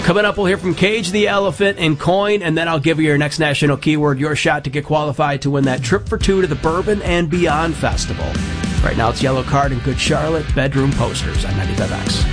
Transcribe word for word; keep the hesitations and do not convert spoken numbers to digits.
Coming up, we'll hear from Cage the Elephant and Coin, and then I'll give you your next national keyword, your shot to get qualified to win that trip for two to the Bourbon and Beyond Festival. Right now, it's Yellow Card and Good Charlotte, Bedroom Posters on ninety-five X.